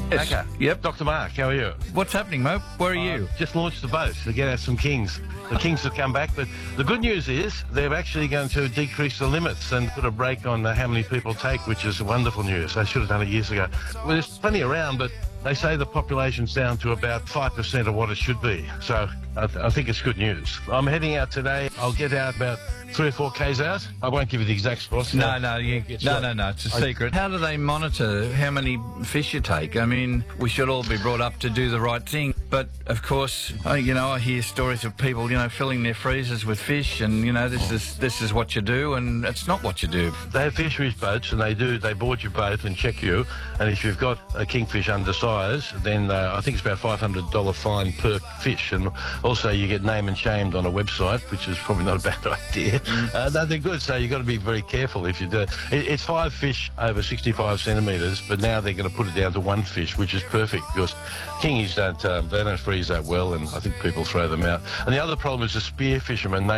Okay. Yep. Dr. Mark, how are you? What's happening, Mo? Where are you? Just launched the boat to get out some kings. The kings have come back, but the good news is they're actually going to decrease the limits and put a brake on how many people take, which is wonderful news. They should have done it years ago. Well, there's plenty around, but they say the population's down to about 5% of what it should be. So I think it's good news. I'm heading out today. I'll get out about 3 or 4 Ks out. I won't give you the exact spots. No, it's a secret. How do they monitor how many fish you take? I mean, we should all be brought up to do the right thing. But, of course, I hear stories of people, filling their freezers with fish and, this is what you do, and it's not what you do. They have fisheries boats, and they board your boat and check you. And if you've got a kingfish undersized, then I think it's about $500 fine per fish. And also you get name and shamed on a website, which is probably not a bad idea. No, they're good, so you've got to be very careful if you do it. It's 5 fish over 65 centimetres, but now they're going to put it down to 1 fish, which is perfect because kingies don't freeze that well, and I think people throw them out. And the other problem is the spear fishermen.